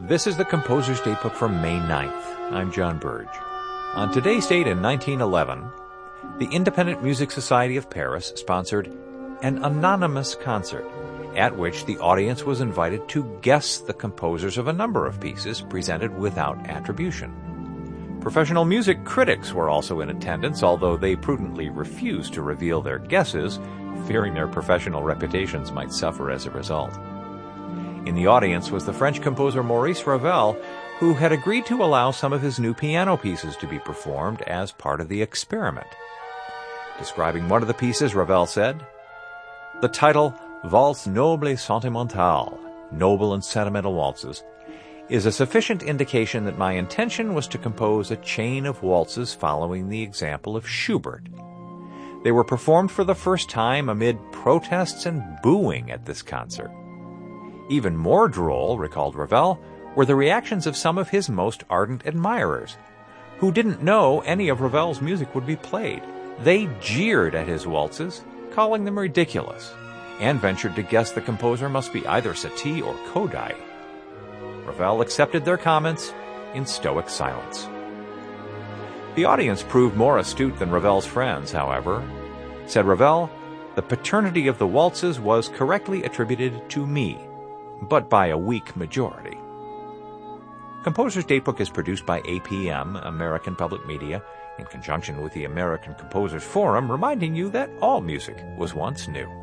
This is the Composer's Datebook for May 9th. I'm John Burge. On today's date in 1911, the Independent Music Society of Paris sponsored an anonymous concert at which the audience was invited to guess the composers of a number of pieces presented without attribution. Professional music critics were also in attendance, although they prudently refused to reveal their guesses, fearing their professional reputations might suffer as a result. In the audience was the French composer Maurice Ravel, who had agreed to allow some of his new piano pieces to be performed as part of the experiment. Describing one of the pieces, Ravel said, "The title, Valse Noble et Sentimentale, Noble and Sentimental Waltzes, is a sufficient indication that my intention was to compose a chain of waltzes following the example of Schubert. They were performed for the first time amid protests and booing at this concert. Even more droll, recalled Ravel, were the reactions of some of his most ardent admirers, who didn't know any of Ravel's music would be played. They jeered at his waltzes, calling them ridiculous, and ventured to guess the composer must be either Satie or Kodály. Ravel accepted their comments in stoic silence." The audience proved more astute than Ravel's friends, however. Said Ravel, "The paternity of the waltzes was correctly attributed to me, but by a weak majority." Composer's Datebook is produced by APM, American Public Media, in conjunction with the American Composers Forum, reminding you that all music was once new.